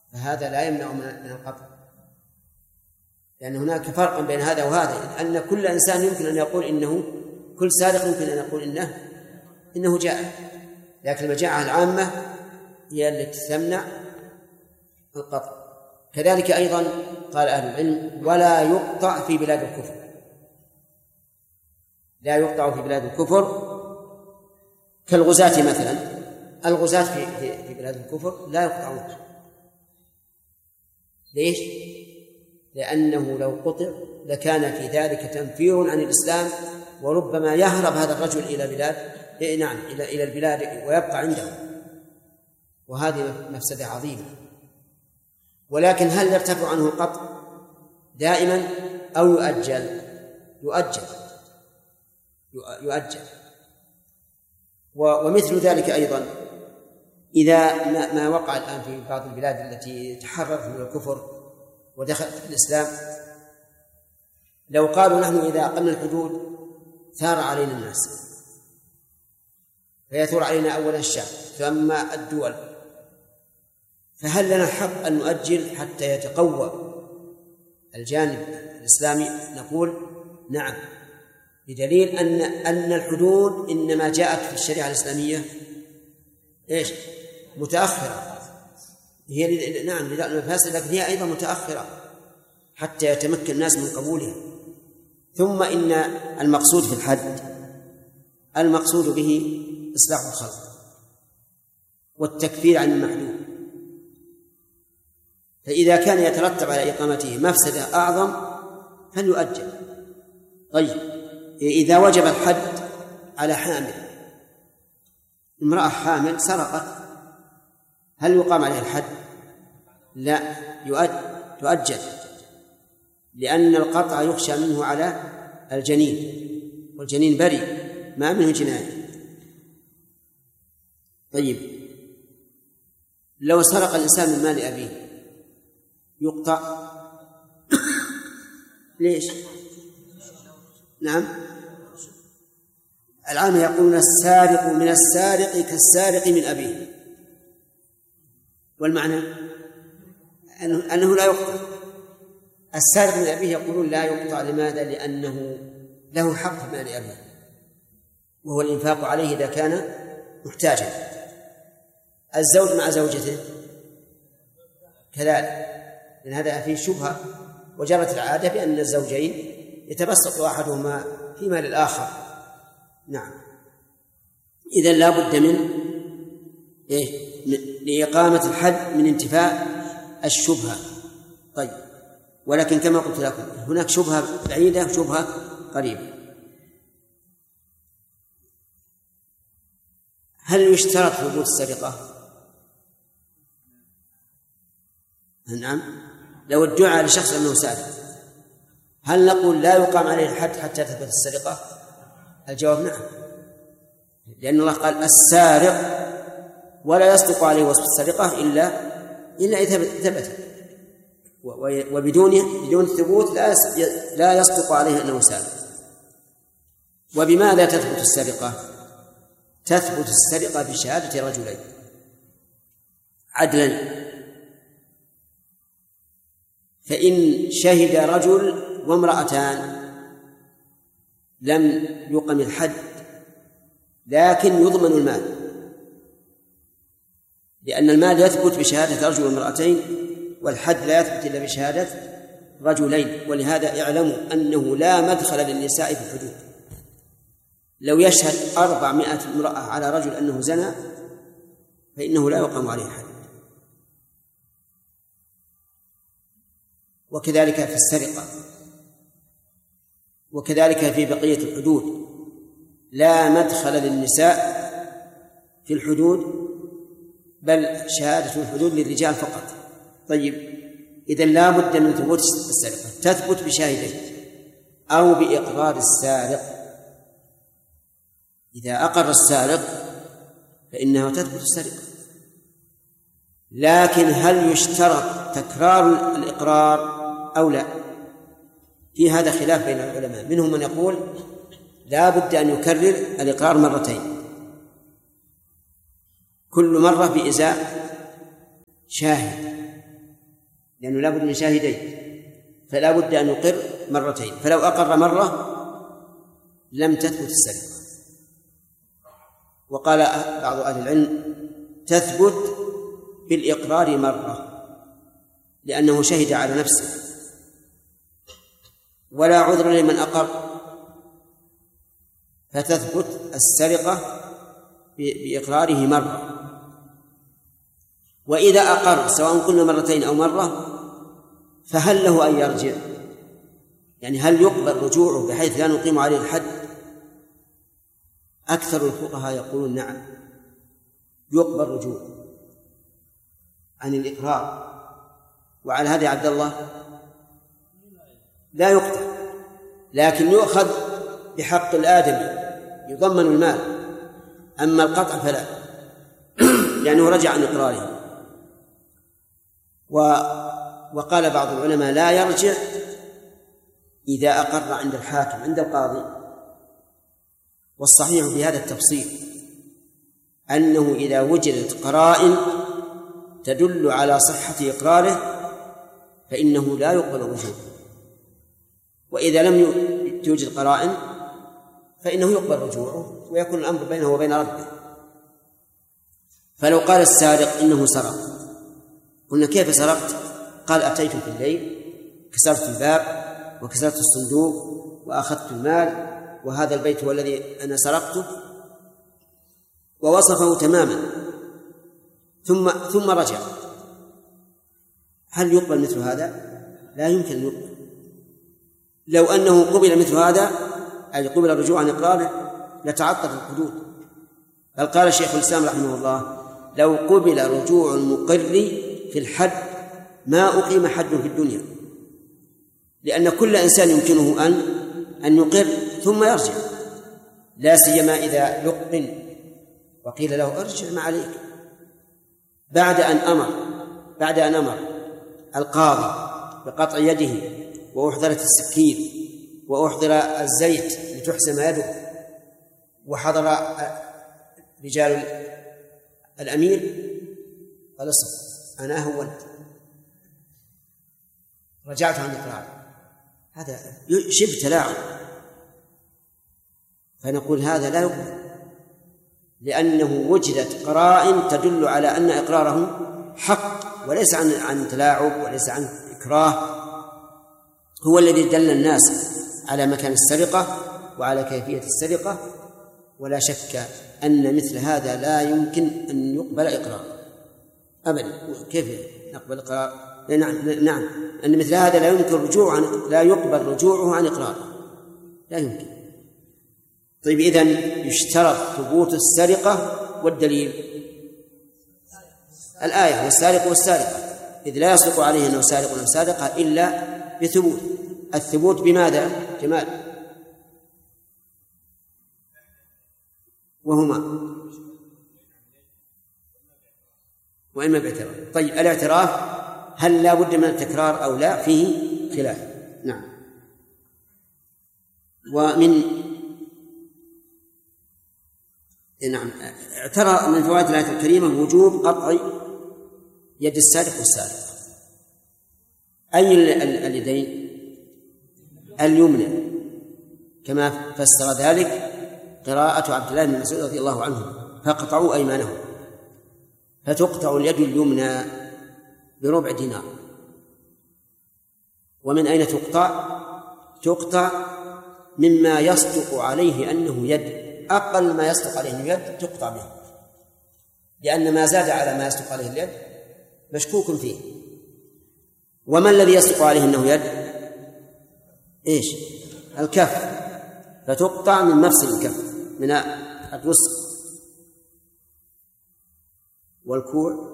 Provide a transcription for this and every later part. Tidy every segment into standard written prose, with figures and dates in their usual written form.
فهذا لا يمنع من القطع، لأن هناك فرق بين هذا وهذا، أن كل إنسان يمكن أن يقول إنه، كل سارق يمكن أن يقول إنه جائع، لكن المجاعة العامة هي التي تمنع القطع. كذلك أيضا قال أهل العلم: ولا يقطع في بلاد الكفر. لا يقطع في بلاد الكفر كالغزاة مثلا، الغزاة في بلاد الكفر لا يقطعون. ليش؟ لأنه لو قطع لكان في ذلك تنفير عن الإسلام، وربما يهرب هذا الرجل إلى بلاد إلى البلاد ويبقى عنده، وهذه مفسدة عظيمة. ولكن هل يرتفع عنه القطع دائما أو يؤجل؟ يؤجل. ومثل ذلك أيضا إذا ما وقع الآن في بعض البلاد التي تحررت من الكفر ودخلت في الإسلام، لو قالوا نحن إذا أقمنا الحدود ثار علينا الناس، فيثور علينا أولا الشعب ثم الدول، فهل لنا الحق أن نؤجل حتى يتقوى الجانب الإسلامي؟ نقول نعم، بدليل أن الحدود إنما جاءت في الشريعة الإسلامية إيش؟ متأخرة. هي نعم للمفاسد، لكن هي أيضا متأخرة حتى يتمكن الناس من قبولها. ثم إن المقصود في الحد المقصود به إصلاح الخلق والتكفير عن المحدود، فإذا كان يترتب على إقامته مفسدة أعظم فليؤجل. طيب، إذا وجب الحد على حامل، امرأة حامل سرقت، هل يقام عليها الحد؟ لا، يؤجل، لأن القطع يخشى منه على الجنين، والجنين بريء ما منه جناية. طيب، لو سرق الإنسان من مال أبيه يقطع؟ ليش؟ نعم، العامة يقولون السارق من السارق كالسارق من أبيه، والمعنى أنه لا يقطع. السارق من أبيه يقولون لا يقطع. لماذا؟ لأنه له حق في مال أبيه، وهو الإنفاق عليه إذا كان محتاجا. الزوج مع زوجته كذلك، لأن هذا فيه شبهة، وجرت العادة بأن الزوجين يتبسط أحدهما في مال الآخر. نعم، إذن لا بد من لإقامة الحد من انتفاء الشبهة. طيب، ولكن كما قلت لكم هناك شبهة بعيدة وشبهة قريبة. هل يشترط ثبوت السرقة؟ نعم، لو ادعى لشخص أنه سارق هل نقول لا يقام عليه الحد حتى تثبت السرقة؟ الجواب نعم، لأن الله قال السارق ولا يصدق عليه وصف السرقة إلا إذا ثبت، بدون ثبوت لا يصدق عليه أنه سارق. وبماذا تثبت السرقة؟ تثبت السرقة بشهادة رجلين عدلا، فإن شهد رجل وامرأتان لم يقم الحد، لكن يضمن المال، لأن المال يثبت بشهادة رجل وامرأتين، والحد لا يثبت إلا بشهادة رجلين. ولهذا اعلموا أنه لا مدخل للنساء في الحدود. لو يشهد 400 امرأة على رجل أنه زنى فإنه لا يقام عليه حد. وكذلك في السرقة، وكذلك في بقية الحدود لا مدخل للنساء في الحدود، بل شهادة الحدود للرجال فقط. طيب، إذن لا بد من ثبوت السرقة، تثبت بشاهدين أو بإقرار السارق. إذا أقر السارق فإنه تثبت السرقة، لكن هل يشترط تكرار الإقرار أو لا؟ في هذا خلاف بين العلماء، منهم من يقول لا بد أن يكرر الإقرار مرتين، كل مرة بإزاء شاهد، لأنه لا بد من شاهدين، فلا بد أن يقر مرتين، فلو أقر مرة لم تثبت السرقة. وقال بعض أهل العلم تثبت بالإقرار مرة لأنه شهد على نفسه، ولا عذر لمن أقر، فتثبت السرقة بإقراره مرة. وإذا أقر سواء قلنا مرتين أو مرة فهل له أن يرجع؟ يعني هل يقبل رجوعه بحيث لا نقيم عليه الحد؟ أكثر الفقهاء يقولون نعم، يقبل رجوع عن الإقرار. وعلى هذا عبد الله لا يقطع، لكن يؤخذ بحق الآدمي يضمن المال، أما القطع فلا لأنه رجع عن إقراره. وقال بعض العلماء لا يرجع إذا أقر عند الحاكم عند القاضي. والصحيح في هذا التفصيل أنه إذا وجدت قرائن تدل على صحة إقراره فإنه لا يقبل رجوعه، وإذا لم توجد قرائن فإنه يقبل رجوعه ويكون الأمر بينه وبين ربه. فلو قال السارق إنه سرق، قلنا كيف سرقت؟ قال أتيت في الليل كسرت الباب وكسرت الصندوق وأخذت المال وهذا البيت هو الذي أنا سرقته، ووصفه تماما، ثم رجع. هل يقبل مثل هذا؟ لا يمكن أن يقبل. لو أنه قبل مثل هذا أي قبل الرجوع عن إقراره لتعطل الحدود. بل قال الشيخ الإسلام رحمه الله لو قبل رجوع المقر في الحد ما أقيم حد في الدنيا، لأن كل إنسان يمكنه أن يقر ثم يرجع، لا سيما إذا لقن وقيل له ارجع ما عليك، بعد أن أمر القاضي بقطع يده وأحضرت السكين وأحضر الزيت لتحسم يده وحضر رجال الأمير، قال اصبر أنا هونت رجعت عن إقرار، هذا شبه تلاعب. فنقول هذا لا يقبل، لأنه وجدت قرائن تدل على أن إقراره حق وليس عن تلاعب وليس عن إكراه. هو الذي دل الناس على مكان السرقة وعلى كيفية السرقة، ولا شك أن مثل هذا لا يمكن أن يقبل إقرار أبدا. كيف نقبل إقرار؟ نعم أن مثل هذا لا يقبل رجوعه عن إقرار، لا يمكن. طيب إذن يشترط ثبوت السرقة، والدليل الآية والسارق والسارقة، إذ لا يصدق عليه أنه سارق أو سارقة إلا بثبوت. الثبوت بماذا؟ جمال وهما وإما باعتراف. طيب الاعتراف هل لا بد من التكرار أو لا؟ فيه خلاف. نعم. اعترى من فوائد الآية الكريمة وجوب قطع يد السارق والسارقة. أي اليدين؟ اليمنى، كما فسر ذلك قراءة عبد الله بن مسعود رضي الله عنه فاقطعوا أيمانهم، فتقطع اليد اليمنى بربع دينار. ومن أين تقطع؟ تقطع مما يصدق عليه أنه يد، أقل ما يصدق عليه أنه يد تقطع به، لأن ما زاد على ما يصدق عليه اليد مشكوك فيه. وما الذي يصدق عليه أنه يد؟ إيش؟ الكف، فتقطع من مفصل الكف من الوسط. والكوع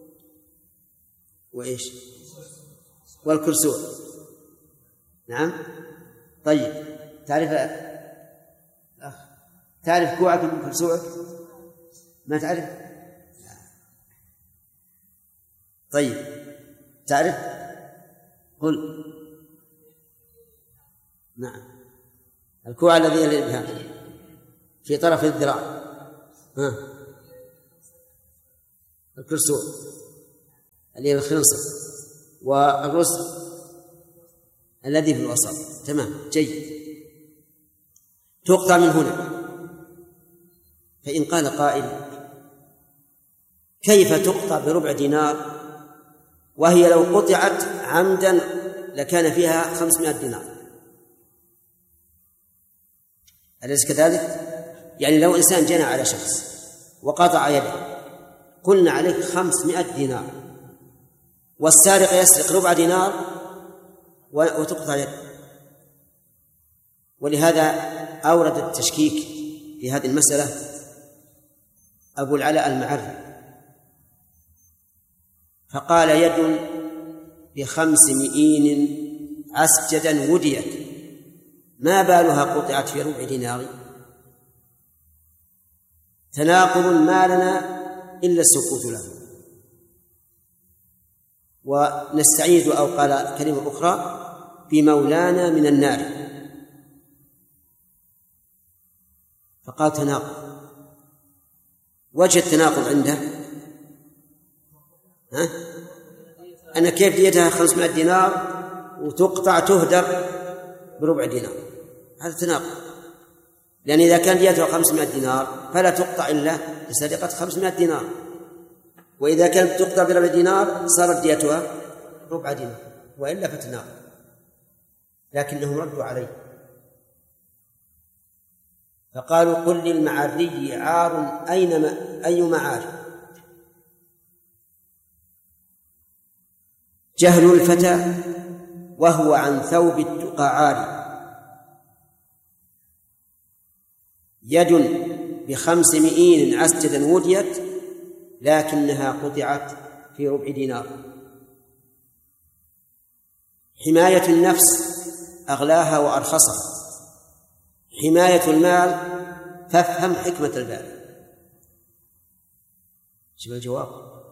وإيش؟ والكرسوع. نعم. طيب تعرف كوعك من كرسوعك؟ ما تعرف؟ طيب تعرف؟ قل. نعم. الكوع الذي يلي الإبهام في طرف الذراع. الكرسوع اللي هي الخنصر. والرسل الذي في الوسط. تمام، جيد. تقطع من هنا. فإن قال قائل: كيف تقطع بربع دينار وهي لو قطعت عمدا لكان فيها 500 دينار؟ أليس كذلك؟ يعني لو إنسان جنى على شخص وقطع يده قلنا عليك 500 دينار، والسارق يسرق ربع دينار وتقطع يده. ولهذا أورد التشكيك في هذه المسألة أبو العلاء المعري فقال: يد ب500 عسجدا وديت ما بالها قطعت في ربع دينار؟ تناقض ما لنا إلا السكوت له. ونستعيد، أو قال كلمة أخرى: بمولانا من النار. فقال تناقض. وجه التناقض عنده أن كيف ديتها 500 دينار وتقطع تهدر بربع دينار؟ هذا تناقض، لأن إذا كان ديتها 500 دينار فلا تقطع إلا لسرقة 500 دينار، وإذا كانت تقطع بربع دينار صارت ديتها ربع دينار، وإلا فتناقض. لكنهم ردوا عليه فقالوا: قل للمعري عار أي معار؟ جهل الفتى وهو عن ثوب التقى عاري. يد ب500 عسجدا وديت لكنها قطعت في ربع دينار. حماية النفس أغلاها وأرخصها، حماية المال فافهم حكمة البال. شوف الجواب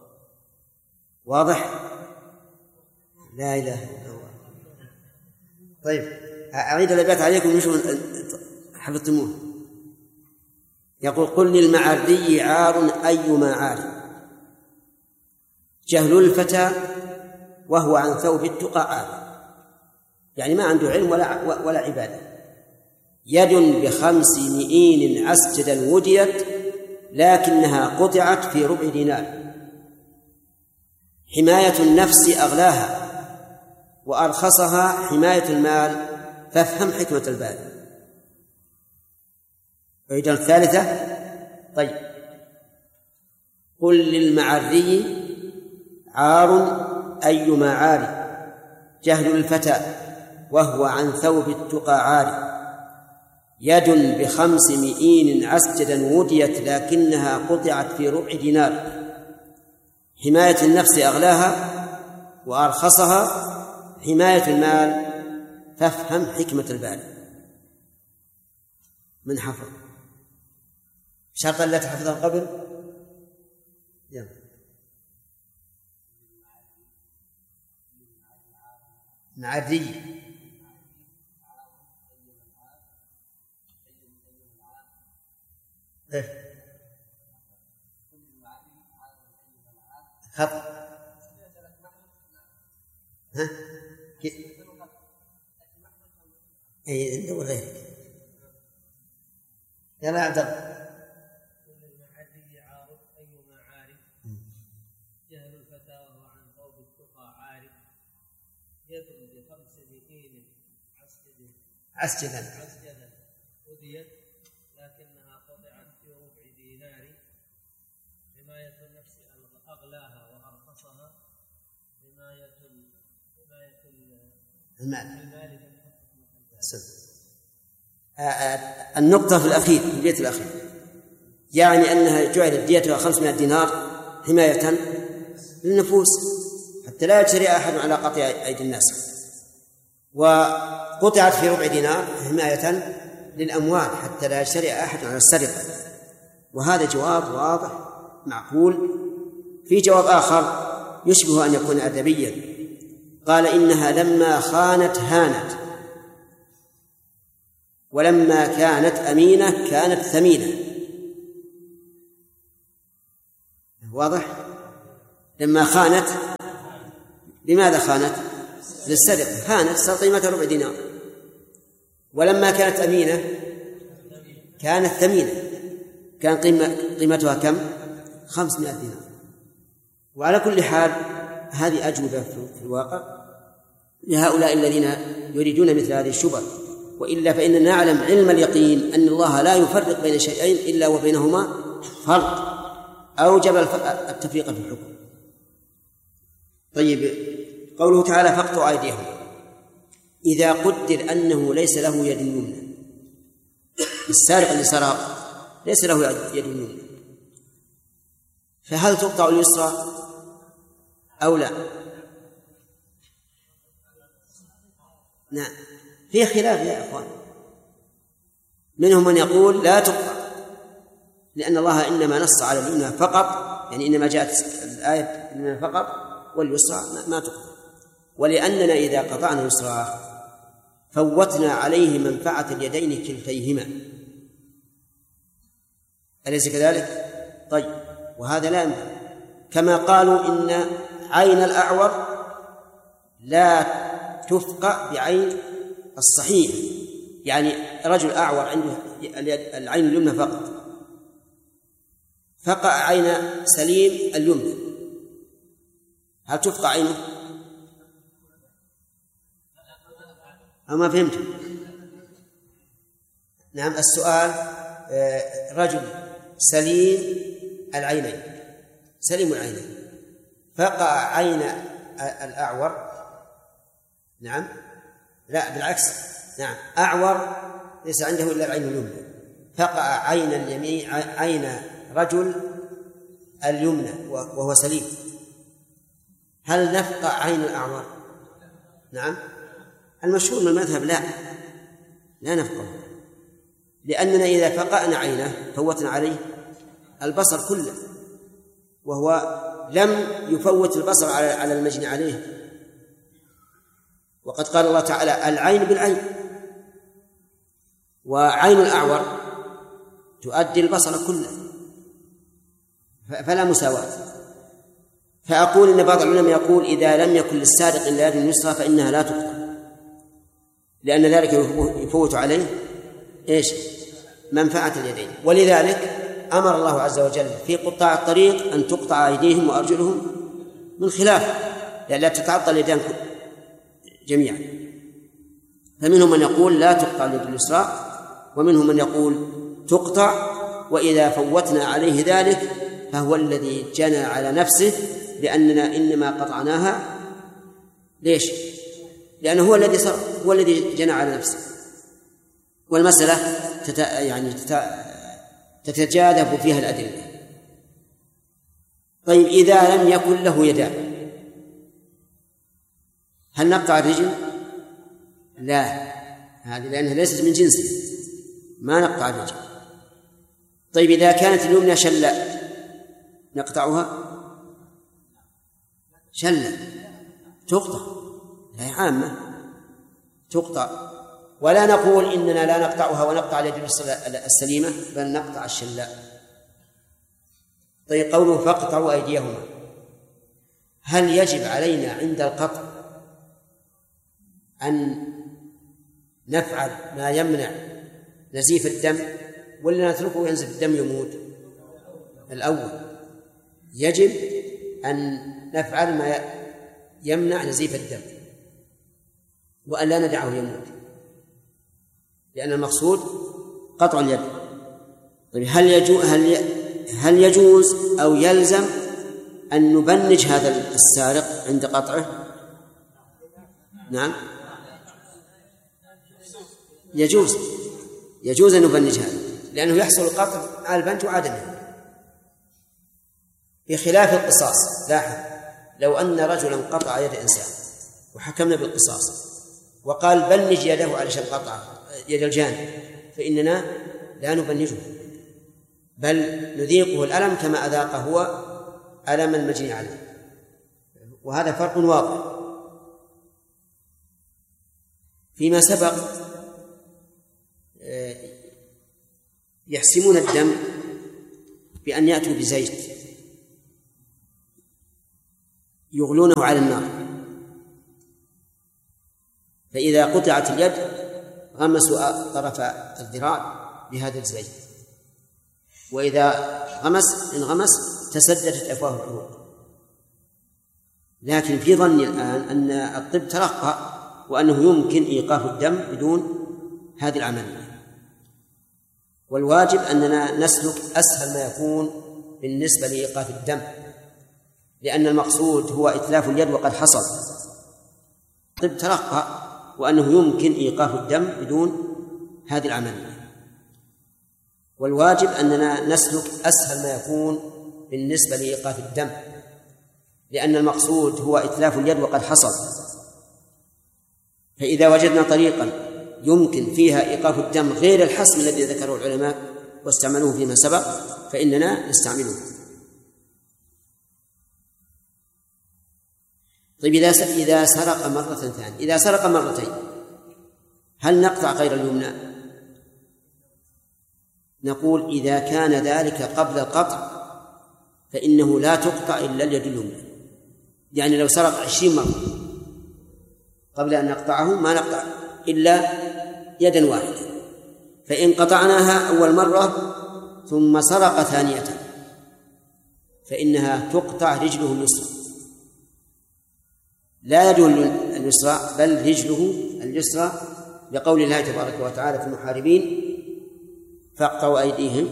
واضح؟ لا إله إلا الله. طيب أعيد الأبيات عليكم وشو حفظتموه. يقول: قل للمعري عار أيما عار. جهل الفتى وهو عن ثوب التقى عار، يعني ما عنده علم ولا عبادة. يد ب500 عسجدا وديت لكنها قطعت في ربع دينار. حماية النفس أغلاها وأرخصها، حماية المال فافهم حكمة البال. فإذا الثالثة: طيب، قل للمعري عار أيما عار. جهل الفتى وهو عن ثوب التقى عار. يد ب500 عسجدا وديت لكنها قطعت في ربع دينار. حماية النفس أغلاها وأرخصها، حماية المال فافهم حكمة البال. من حفظ شرطا لا تحفظه قبل؟ يلا. معري خط. ها؟ أي أنت وغيرك. يلا يا عبد الله. جهل الفتى وهو عن ثوب التقى عارف. يد ب500 عسجدا أذيت لكنها قطعت في ربع دينار. حماية النفس أغلاها وأرخصها، حماية المال. النقطة في الأخير، في البيت الأخير، يعني أنها جعلت ديتها 500 دينار حماية للنفوس حتى لا يجري أحد على قطع أيدي الناس، وقطعت في ربع دينار حماية للأموال حتى لا يجري أحد على السرقة. وهذا جواب واضح معقول. في جواب آخر يشبه أن يكون أدبيا، قال: إنها لما خانت هانت، ولما كانت أمينة كانت ثمينة. واضح؟ لما خانت لماذا خانت؟ للسرقة، خانت، صار قيمتها ربع دينار. ولما كانت أمينة كانت ثمينة، كان قيمتها كم؟ 500 دينار. وعلى كل حال هذه أجوبة في الواقع لهؤلاء الذين يريدون مثل هذه الشبهة، وإلا فإننا نعلم علم اليقين أن الله لا يفرق بين شيئين إلا وبينهما فرق أوجب التفريق في الحكم. طيب، قوله تعالى فاقطعوا أيديهم، إذا قدر أنه ليس له يد يمنى، السارق اللي سرق ليس له يد يمنى، فهل تقطع اليسرى أو لا؟ نعم، في خلاف يا أخوان، منهم من يقول لا تقطع لأن الله إنما نص على اليمنى فقط، يعني إنما جاءت الآية اليمنى فقط واليسرى ما تقطع، ولأننا إذا قطعنا اليسرى فوتنا عليه منفعة اليدين كلتيهما، أليس كذلك؟ طيب، وهذا لا ينفع، كما قالوا إن عين الأعور لا تفقع بعين الصحيح، يعني رجل أعور عنده العين اليمنى فقط، فقع عين سليم اليمنى، هل تفقع عينه؟ أما فهمت؟ نعم، السؤال رجل سليم العينين، سليم العينين، فقع عين الأعور، نعم، لا بالعكس، نعم، أعور ليس عنده إلا العين اليمنى، فقع عين اليمين عين رجل اليمنى وهو سليم، هل نفقع عين الأعور؟ نعم، المشهور من المذهب لا نفقع، لأننا إذا فقعنا عينه فوتنا عليه البصر كله، وهو لم يفوت البصر على المجني عليه، وقد قال الله تعالى العين بالعين، وعين الأعور تؤدي البصر كله، فلا مساواة. فأقول إن بعض العلماء يقول إذا لم يكن للسارق إلا يد يسرى فإنها لا تقطع، لأن ذلك يفوت عليه إيش؟ منفعة اليدين. ولذلك أمر الله عز وجل في قطاع الطريق أن تقطع أيديهم وأرجلهم من خلاف لا تتعطل اليدان جميعا. فمنهم من يقول لا تقطع اليد اليسرى، ومنهم من يقول تقطع، وإذا فوتنا عليه ذلك فهو الذي جنى على نفسه، لأننا إنما قطعناها ليش؟ لأنه هو الذي صار، هو الذي جنى على نفسه. والمسألة تتجاذب فيها الأدلة. طيب، إذا لم يكن له يدان هل نقطع الرجل؟ لا، هذه لأنها ليست من جنسه، ما نقطع الرجل. طيب، إذا كانت اليمنى شلة نقطعها؟ شلة تقطع، هي عامة تقطع، ولا نقول إننا لا نقطعها ونقطع اليد السليمة، بل نقطع الشلاء. طيب، قوله فاقطعوا أيديهما، هل يجب علينا عند القطع أن نفعل ما يمنع نزيف الدم ولا نتركه ينزف الدم يموت؟ الأول، يجب أن نفعل ما يمنع نزيف الدم وأن لا ندعه يموت، لأن المقصود قطع اليد. طيب، هل يجوز أو يلزم أن نبنج هذا السارق عند قطعه؟ نعم، يجوز أن نبنج هذا، لأنه يحصل القطع على البنج وعدمه، بخلاف القصاص. لاحظ، لو أن رجلا قطع يد إنسان وحكمنا بالقصاص وقال بنج يده علشان قطع يد الجاني، فإننا لا نبنجه، بل نذيقه الألم كما أذاق هو ألم المجني عليه، وهذا فرق واضح. فيما سبق يحسمون الدم بأن يأتوا بزيت يغلونه على النار فإذا قطعت اليد غمسوا طرف الذراع بهذا الزيت، وإذا انغمس تسددت أفواه العروق. لكن في ظني الآن أن الطب ترقى وأنه يمكن إيقاف الدم بدون هذه العملية، والواجب أننا نسلك أسهل ما يكون بالنسبة لإيقاف الدم، لأن المقصود هو إتلاف اليد وقد حصل. الطب ترقى وأنه يمكن إيقاف الدم بدون هذه العملية، والواجب أننا نسلك أسهل ما يكون بالنسبة لإيقاف الدم، لأن المقصود هو إتلاف اليد وقد حصل. فإذا وجدنا طريقا يمكن فيها إيقاف الدم غير الحسم الذي ذكره العلماء واستعملوه فيما سبق فإننا نستعمله. طيب إذا سرق مرة ثانية، إذا سرق مرتين هل نقطع غير اليمنى؟ نقول إذا كان ذلك قبل القطع فإنه لا تقطع إلا اليد اليمنى. يعني لو سرق 20 مرة قبل أن نقطعه ما نقطع إلا يدا واحدة، فإن قطعناها أول مرة ثم سرق ثانية فإنها تقطع رجله اليسرى، لا يده اليسرى بل رجله اليسرى، لقول الله تبارك وتعالى في المحاربين فاقطعوا أيديهم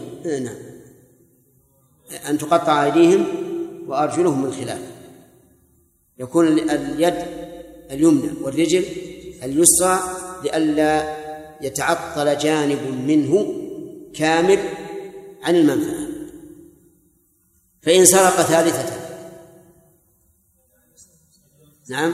أن تقطع أيديهم وأرجلهم من خلاف. يكون اليد اليمنى والرجل اليسرى لئلا يتعطل جانب منه كامل عن المنفعة. فإن سرق ثالثة نعم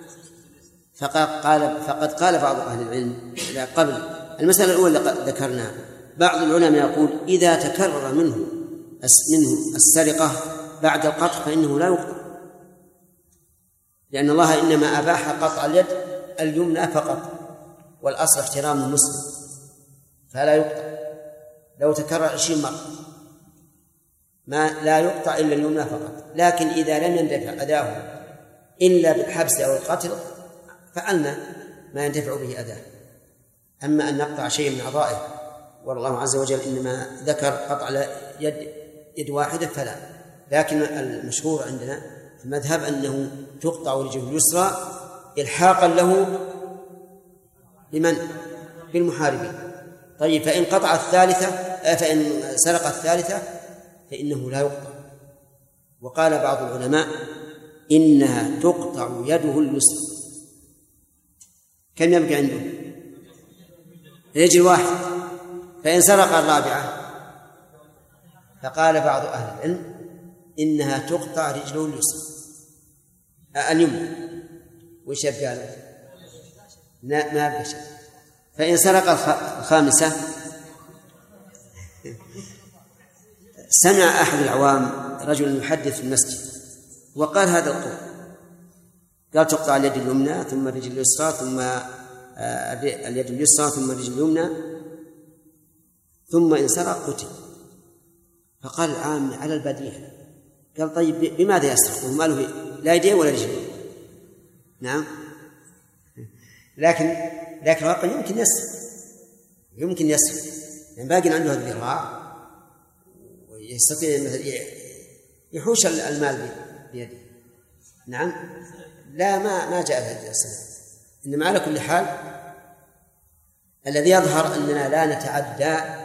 فقد قال بعض أهل العلم قبل المسألة الأولى ذكرناها، بعض العلماء يقول إذا تكرر منه السرقة بعد القطع فإنه لا يقطع، لأن الله إنما أباح قطع اليد اليمنى فقط، والأصل احترام المسلم فلا يقطع. لو تكرر 20 مرة ما لا يقطع إلا اليمنى فقط. لكن إذا لم يندفع أداه إلا بالحبس أو القتل فعلنا ما يندفع به أداه. أما أن نقطع شيء من أعضائه والله عز وجل إنما ذكر قطع يد واحدة فلا. لكن المشهور عندنا في المذهب أنه تقطع رجله اليسرى إلحاقا له بمن؟ بالمحاربين. طيب فإن قطع الثالثة فإن سرق الثالثة فإنه لا يقطع. وقال بعض العلماء إنها تقطع يده اليسرى. كم يبقى عنده؟ رجل واحد. فإن سرق الرابعة فقال بعض أهل العلم إنها تقطع رجله اليسرى اليمنى. وش يبقى له؟ ما يبقى شيء. فإن سرق الخامسة سمع أحد العوام رجل يحدث في المسجد وقال هذا القول، قال تقطع اليد اليمنى ثم الرجل اليسرى ثم اليد اليسرى ثم الرجل اليمنى ثم إن سرق قتل. فقال العام على البديهة، قال طيب بماذا يسرق وما له لا يديه ولا رجل؟ نعم لكن الواقع يمكن يسرق يعني باقي عنده الذراع ويستطيع يحوش المال بيده. نعم لا ما جاء هذا السنة. إنما على كل حال الذي يظهر أننا لا نتعدى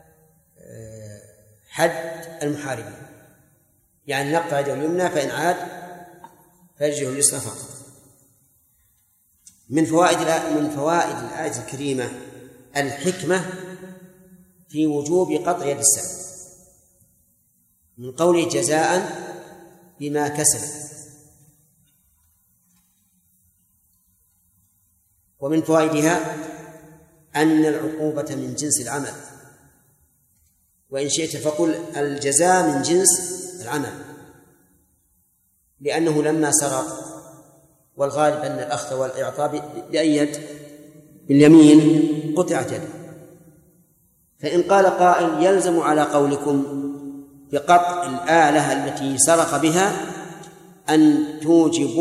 حد المحاربين، يعني نقطع يده اليمنى فإن عاد فرجه اليسرى فقط. من فوائد الآية الكريمة الحكمة في وجوب قطع يد السارق من قوله جزاء بما كسب. ومن فوائدها أن العقوبة من جنس العمل، وإن شئت فقل الجزاء من جنس العمل، لأنه لما سرق والغالب أن الأخذ والإعطاء بأي يد؟ باليمين قطعت يده. فإن قال قائل يلزم على قولكم بقطع الآلة التي سرق بها أن توجب